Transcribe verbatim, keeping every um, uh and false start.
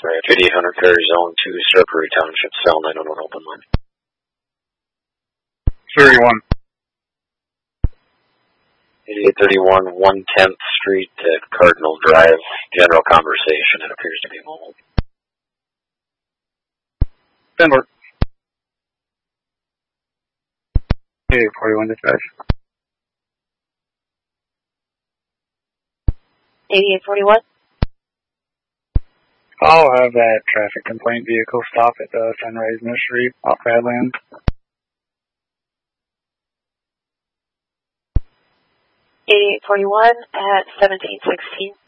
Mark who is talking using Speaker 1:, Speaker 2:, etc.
Speaker 1: eighty-eight hundred Carry Zone two, Sudbury Township, cell nine one one open line.
Speaker 2: thirty-one.
Speaker 1: eighty-eight thirty-one, one tenth Street at Cardinal Drive. General conversation. It appears to be mobile.
Speaker 2: Denver. eighty-eight forty-one dispatch.
Speaker 3: eighty-eight forty-one.
Speaker 2: I'll have that traffic complaint vehicle stop at the Sunrise Nursery off Badlands.
Speaker 3: eighty-eight forty-one at seventeen sixteen.